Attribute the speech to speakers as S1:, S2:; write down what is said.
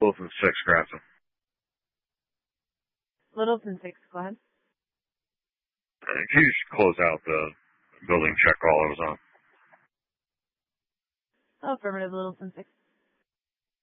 S1: Littleton 6, Grafton.
S2: Littleton 6, go ahead.
S1: Can you just close out the building check call I was on?
S2: Oh, affirmative, Littleton 6.